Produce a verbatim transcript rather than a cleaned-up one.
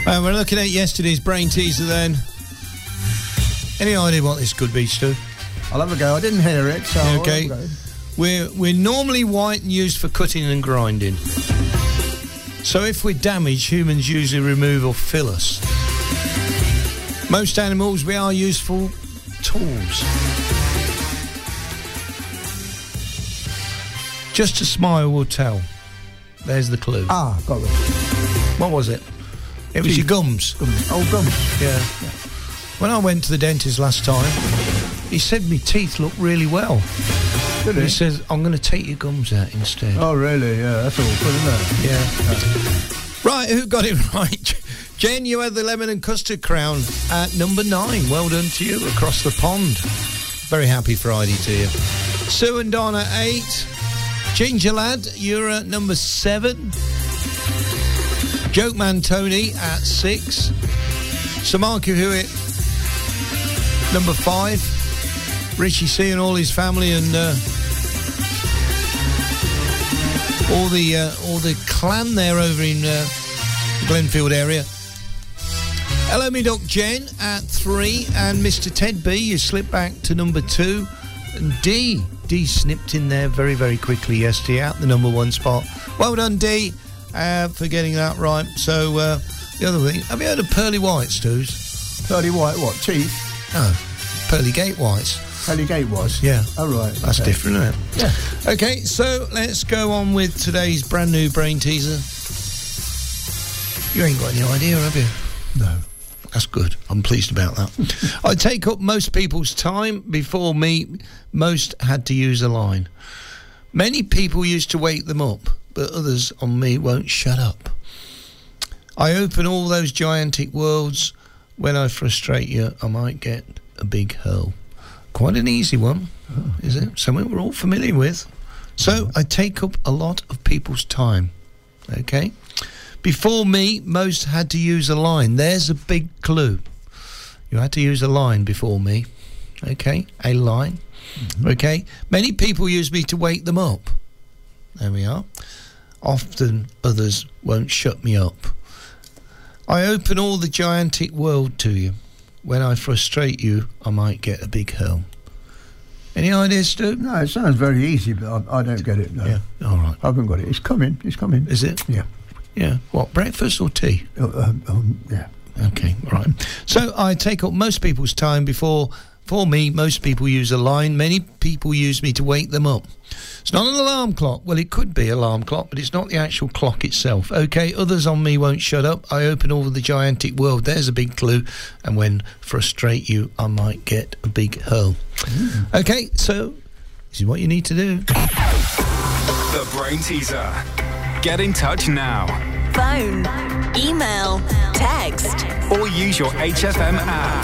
Well, we're looking at yesterday's brain teaser then. Any idea what this could be, Stu? I'll have a go. I didn't hear it, so okay. I'll have a go. We're, we're normally white and used for cutting and grinding. So if we're damaged, humans usually remove or fill us. Most animals, we are useful tools. Just a smile will tell. There's the clue. Ah, got it. What was it? It was Teeth. your gums. Gums. Oh, gums. Yeah. yeah. When I went to the dentist last time, he said my teeth look really well. Did he? he? He says, I'm going to take your gums out instead. Oh, really? Yeah, that's awful, isn't it? Yeah. Right, who got it right? Jen, you had the lemon and custard crown at number nine. Well done to you across the pond. Very happy Friday to you. Sue and Donna, eight. Ginger Lad, you're at number seven. Joke Man Tony at six. Samarka Hewitt, number five. Richie C and all his family and uh, all the uh, all the clan there over in uh, the Glenfield area. Hello, me Doc Jen at three, and Mister Ted B, you slip back to number two, and D, D snipped in there very very quickly yesterday at the number one spot. Well done, D, uh, for getting that right. So uh, the other thing, have you heard of pearly whites, Stews? Pearly white, what? Teeth? No, pearly gate whites. Pearly gate was? Yeah. Oh, right. That's okay. different, isn't it? Yeah. Okay, so let's go on with today's brand new brain teaser. You ain't got any idea, have you? No. That's good. I'm pleased about that. I take up most people's time. Before me, most had to use a line. Many people used to wake them up, but others on me won't shut up. I open all those gigantic worlds. When I frustrate you, I might get a big hurl. Quite an easy one, oh, is it? Something we're all familiar with. So I take up a lot of people's time. Okay? Before me, most had to use a line. There's a big clue. You had to use a line before me. Okay? A line. Mm-hmm. Okay? Many people use me to wake them up. There we are. Often others won't shut me up. I open all the gigantic world to you. When I frustrate you, I might get a big hurl. Any ideas, Stu? No, it sounds very easy, but I, I don't get it, no. Yeah, all right. I haven't got it. It's coming, it's coming. Is it? Yeah. Yeah. What, breakfast or tea? Uh, um, um, yeah. Okay, right. So I take up most people's time before... For me, most people use a line. Many people use me to wake them up. It's not an alarm clock. Well, it could be an alarm clock, but it's not the actual clock itself. Okay, others on me won't shut up. I open all the gigantic world. There's a big clue. And when frustrate you, I might get a big hurl. Mm. Okay, so this is what you need to do. The Brain Teaser. Get in touch now. Phone, email, text, or use your H F M app.